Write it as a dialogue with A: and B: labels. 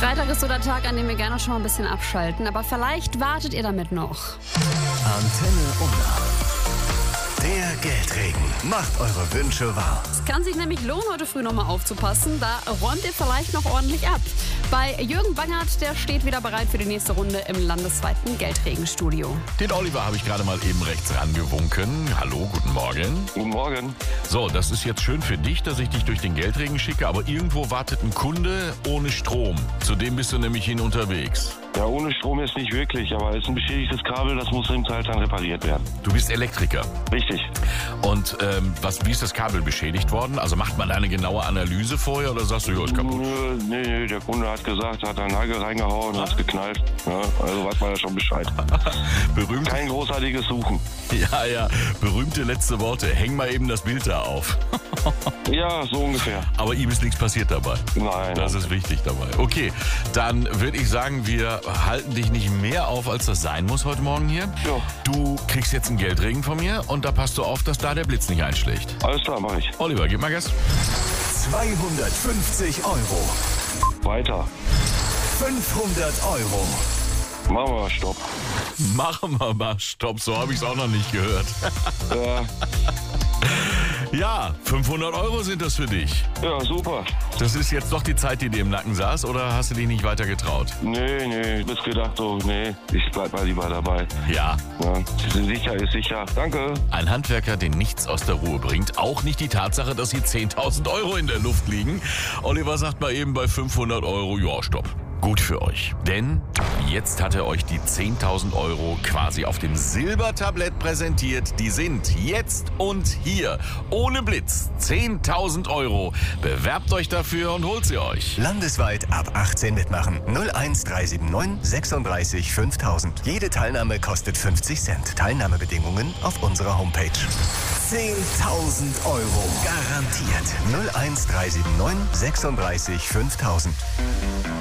A: Freitag ist so der Tag, an dem wir gerne schon mal ein bisschen abschalten, aber vielleicht wartet ihr damit noch.
B: Antenne Unna. Der Geldregen macht eure Wünsche wahr.
A: Es kann sich nämlich lohnen, heute früh nochmal aufzupassen. Da räumt ihr vielleicht noch ordentlich ab. Bei Jürgen Bangert, der steht wieder bereit für die nächste Runde im landesweiten Geldregenstudio.
C: Den Oliver habe ich gerade mal eben rechts rangewunken. Hallo, guten Morgen.
D: Guten Morgen.
C: So, das ist jetzt schön für dich, dass ich dich durch den Geldregen schicke, aber irgendwo wartet ein Kunde ohne Strom. Zu dem bist du nämlich hin unterwegs.
D: Ja, ohne Strom ist nicht wirklich, aber es ist ein beschädigtes Kabel, das muss im Teil dann repariert werden.
C: Du bist Elektriker.
D: Richtig.
C: Und wie ist das Kabel beschädigt worden? Also macht man da eine genaue Analyse vorher oder sagst du, ja, ist kaputt?
D: Nee, der Kunde hat gesagt, hat einen Nagel reingehauen, hat's geknallt. Ja, also weiß man ja schon Bescheid.
C: Berühmt.
D: Kein großartiges Suchen.
C: Ja, berühmte letzte Worte. Häng mal eben das Bild da auf.
D: Ja, so ungefähr.
C: Aber ihm ist nichts passiert dabei.
D: Nein.
C: Das ist wichtig dabei. Okay, dann würde ich sagen, wir halten dich nicht mehr auf, als das sein muss heute Morgen hier.
D: Ja.
C: Du kriegst jetzt einen Geldregen von mir und da passt du auf, dass da der Blitz nicht einschlägt.
D: Alles klar, mach ich.
C: Oliver, gib mal Gas.
B: 250 Euro.
D: Weiter.
B: 500 Euro.
D: Machen wir mal Stopp.
C: Machen wir mal Stopp, so habe ich es auch noch nicht gehört.
D: Ja,
C: Ja, 500 Euro sind das für dich.
D: ja, super.
C: Das ist jetzt doch die Zeit, die dir im Nacken saß, oder hast du dich nicht weiter getraut?
D: Nee, bis gedacht so, nee, ich bleib mal lieber dabei.
C: Ja.
D: Ja, sicher ist sicher. Danke.
C: Ein Handwerker, den nichts aus der Ruhe bringt. Auch nicht die Tatsache, dass hier 10.000 Euro in der Luft liegen. Oliver sagt mal eben bei 500 Euro, ja, stopp. Gut für euch. Denn jetzt hat er euch die 10.000 Euro quasi auf dem Silbertablett präsentiert. Die sind jetzt und hier. Ohne Blitz. 10.000 Euro. Bewerbt euch dafür und holt sie euch.
B: Landesweit ab 18 mitmachen. 01379 36 5000. Jede Teilnahme kostet 50 Cent. Teilnahmebedingungen auf unserer Homepage. 10.000 Euro. Garantiert. 01379 36 5000.